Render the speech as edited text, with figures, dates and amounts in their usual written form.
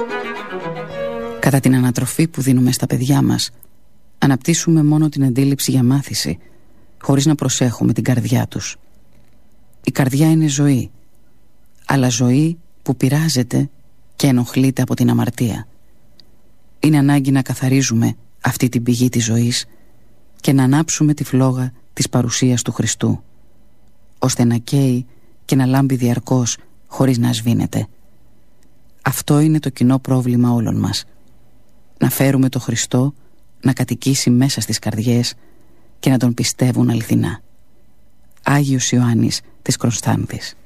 Κατά την ανατροφή που δίνουμε στα παιδιά μας, αναπτύσσουμε μόνο την αντίληψη για μάθηση, χωρίς να προσέχουμε την καρδιά τους. Η καρδιά είναι ζωή, αλλά ζωή που πειράζεται και ενοχλείται από την αμαρτία. Είναι ανάγκη να καθαρίζουμε αυτή την πηγή της ζωής και να ανάψουμε τη φλόγα της παρουσίας του Χριστού, ώστε να καίει και να λάμπει διαρκώς χωρίς να σβήνεται. Αυτό είναι το κοινό πρόβλημα όλων μας. Να φέρουμε το Χριστό να κατοικήσει μέσα στις καρδιές και να τον πιστεύουν αληθινά. Άγιος Ιωάννης της Κωνστάνθης.